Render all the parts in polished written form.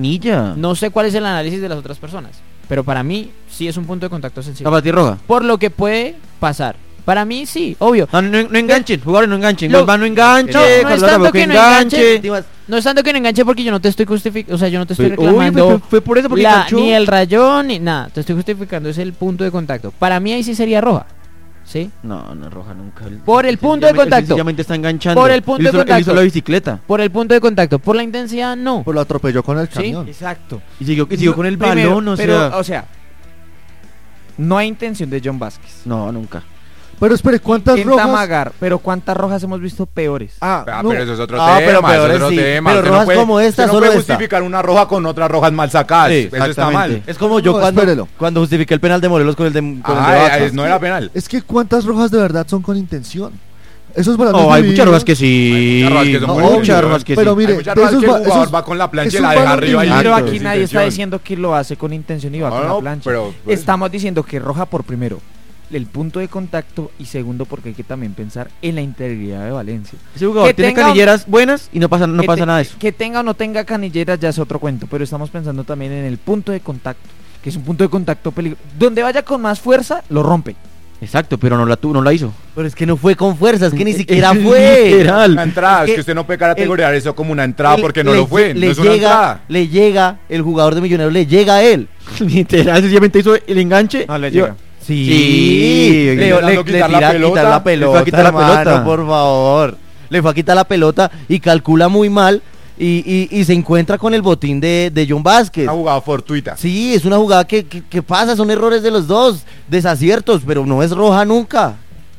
amarilla. No sé cuál es el análisis de las otras personas, pero para mí sí es un punto de contacto sensible. ¿La roja? Por lo que puede pasar. Para mí sí, obvio. No enganchen, jugadores no enganchen. No Galván no enganche, no es tanto que no enganche. enganche. No es tanto que no enganche porque yo no te estoy justificando, o sea, yo no te estoy reclamando. Obvio, fue por eso porque enganchó. Ni el rayón ni nada, te estoy justificando, es el punto de contacto. Para mí ahí sí sería roja. ¿Sí? No es roja nunca. Por el punto de contacto. Sencillamente está enganchando. Por el punto de contacto. Él hizo la bicicleta. Por el punto de contacto, por la intensidad no. Pues lo atropelló con el camión. ¿Sí? Exacto. Y siguió con el balón, o sea, no hay intención de John Vázquez. No, nunca. Pero espere, ¿cuántas Intenta rojas? amagar, pero ¿cuántas rojas hemos visto peores? No. Pero eso es otro pero tema, peores eso es otro sí. tema. Pero Usted rojas puede, como esta, usted no solo puede esta. justificar una roja con otras rojas mal sacadas. Sí, Eso está mal. Es como yo espérelo. cuando justifiqué el penal de Morelos con el de Vaca. No era penal. Es que ¿cuántas rojas de verdad son con intención? Esos balones No, hay divididos. muchas rojas que sí. Hay muchas rojas que son No, muy muchas divididas. rojas que sí. Pero mire, Hay muchas de rojas esos que el ba- jugador esos- va con la plancha y esos la deja balones arriba. y- Pero Exacto. aquí sin nadie está intención. diciendo que lo hace con intención y va con la plancha. pero, pues, Estamos diciendo que roja por primero el punto de contacto y segundo porque hay que también pensar en la integridad de Valencia. Ese jugador que tiene tenga canilleras buenas y no pasa nada de eso. Que tenga o no tenga canilleras ya es otro cuento, pero estamos pensando también en el punto de contacto, que es un punto de contacto peligroso. Donde vaya con más fuerza, lo rompe. Exacto, pero no la hizo. Pero es que no fue con fuerza, es que ni siquiera fue. Literal. Una entrada, es que usted no puede categorizar eso como una entrada porque no lo fue. No es una entrada. Le llega, el jugador de Millonarios le llega a él. Literal, sencillamente hizo el enganche. No le Yo- llega. Sí, le intentando tira quitar la pelota. quitar la pelota, Le fue a quitar la hermano, pelota. por favor. Le fue a quitar la pelota y calcula muy mal y se encuentra con el botín de John Vázquez. Una jugada fortuita. Sí, es una jugada que pasa, son errores de los dos, desaciertos, pero no es roja nunca.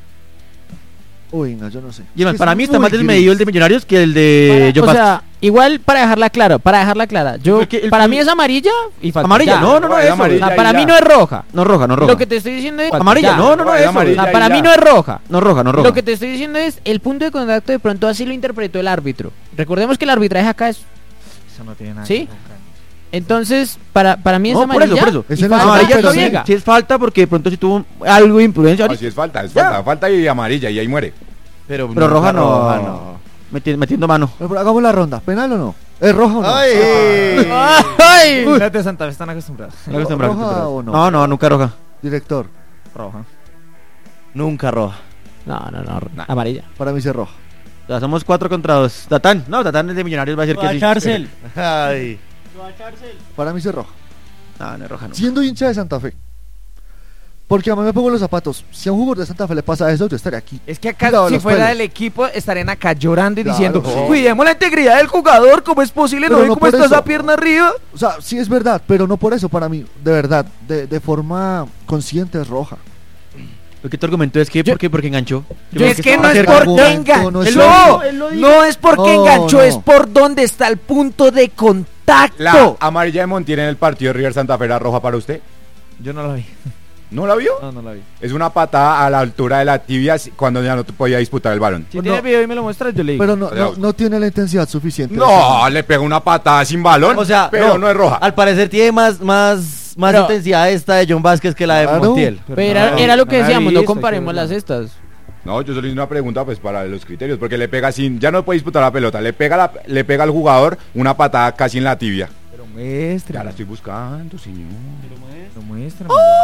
Uy, no, yo no sé. Y además, Es para mí está muy más gris. desmedido el de Millonarios que el de John o Vázquez. sea, igual para dejarla clara, yo Porque para mí es amarilla y falta. Amarilla, ya. no, es eso. amarilla. O sea, para ya. mí no es roja. No roja. Lo que te estoy diciendo es Amarilla, ya. no, es eso. amarilla. O sea, para ya. mí no es roja. No roja. Lo que te estoy diciendo es el punto de contacto de pronto así lo interpretó el árbitro. Recordemos que el arbitraje acá es, Eso no tiene nada ¿Sí? que ver con cancha. entonces para mí es No, por amarilla. eso. Es y en falta, amarilla, pero sí. llega. Si es falta porque de pronto si tuvo algo de imprudencia. No, si es falta, falta y amarilla y ahí muere. Pero roja no. Metiendo mano. Pero hagamos la ronda. ¿Penal o no? ¿Es roja o no? Ay. ¡Ay! Los de Santa Fe están acostumbrados. ¿Roja o no? No, nunca roja. Director, Roja. Nunca roja. No, amarilla. para mí sí es roja. Ya somos 4 contra 2. Tatán es de Millonarios, va a decir que sí. Cárcel. Ay. Para mí sí es roja. No es roja, no. Siendo hincha de Santa Fe. Porque a mí me pongo los zapatos. Si a un jugador de Santa Fe le pasa eso, yo estaré aquí. Es que acá, Cuidado si los fuera pelos. del equipo, estarían acá llorando y Claro, diciendo: sí. cuidemos la integridad del jugador, ¿cómo es posible? Pero ¿No ven no cómo por está eso. esa pierna arriba? O sea, sí es verdad, pero no por eso para mí. De verdad, de forma consciente es roja. Lo que tu argumento es que porque enganchó. Es que no es estaba porque cerca. enganchó. No es No es porque No, enganchó, no. es por donde está el punto de contacto. La amarilla de Montiel en el partido de River Santa Fe era roja para usted. Yo no la vi. ¿No la vio? No la vi. Es una patada a la altura de la tibia cuando ya no podía disputar el balón. Si No. tiene el video y me lo muestras, yo le digo. Pero no tiene la intensidad suficiente. No, le pega una patada sin balón, O sea, pero no es roja. Al parecer tiene más Pero- intensidad esta de John Vázquez que la de Claro. Montiel. Pero era lo que no la decíamos, vi, no estoy comparemos seguro. las estas. No, yo solo hice una pregunta pues para los criterios, porque le pega sin, ya no puede disputar la pelota, le pega al jugador una patada casi en la tibia. Pero muestra. Ya la estoy buscando, señor. Pero muestra.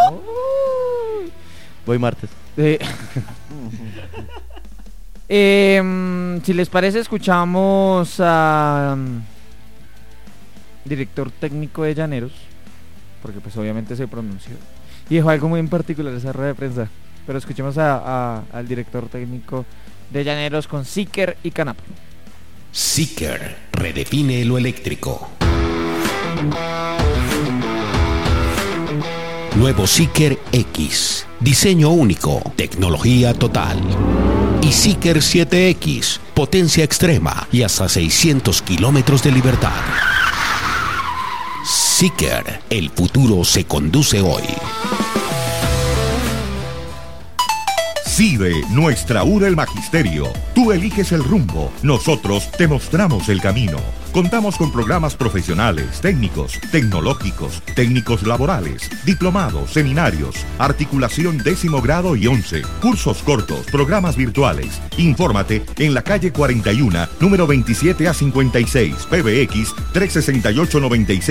Voy martes. Si les parece, escuchamos a director técnico de Llaneros, porque pues obviamente se pronunció y dijo algo muy en particular esa rueda de prensa. Pero escuchemos al director técnico de Llaneros con Siker y Canap. Siker redefine lo eléctrico. Nuevo Siker X. Diseño único, tecnología total. Y Siker 7X, potencia extrema y hasta 600 kilómetros de libertad. Siker, el futuro se conduce hoy. CIDE, nuestra URA el Magisterio. Tú eliges el rumbo, nosotros te mostramos el camino. Contamos con programas profesionales, técnicos, tecnológicos, técnicos laborales, diplomados, seminarios, articulación 10º grado y 11, cursos cortos, programas virtuales. Infórmate en la calle 41, número 27 a 56, PBX 368-96.